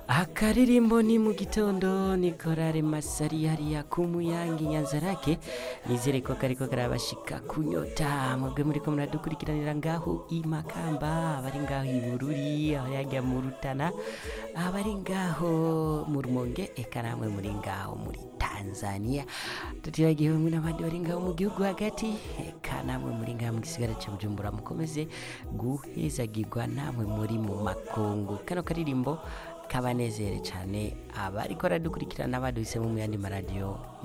Akaririmbo ni mu gitondo ni korale Masari hariya ku Muyange Nyanzarake, nizere ko kariko karabashika kunyota mwebwe muriko muradukurikiranira ngaho i Makamba, abari ngaho i Bururi, abayajya mu Rutana, abari ngaho mu Rumonge, eka namwe muri ngaho muri Tanzania, tutibagiwe mwe n'abandi bari ngaho mu gihugu hagati, eka namwe muri ngaho mu gisigara ca Bujumbura, mukomeze guhezagirwa namwe muri mu makungu. Kano karirimbo kabanezere cyane abariko baradukurikirana baduhisemo mu yandi maradiyo